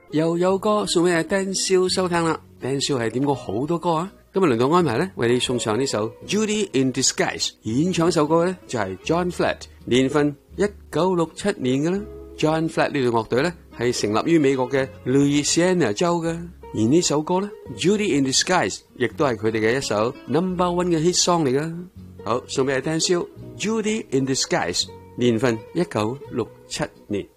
又有歌送俾阿 Dan 少收聽啦。Dan 少係點過好多歌啊，今日輪到安排咧，為你送上呢首 Judy in Disguise。演唱首歌咧就係 John Flatt， 年份1967年嘅啦。John Flatt 呢隊樂隊咧係成立於美國嘅 Louisiana 州嘅，而呢首歌咧 Judy in Disguise 亦都係佢哋嘅一首 No.1 嘅 hit song 嚟噶。好，送俾阿 Dan 少 Judy in Disguise， 年份1967年。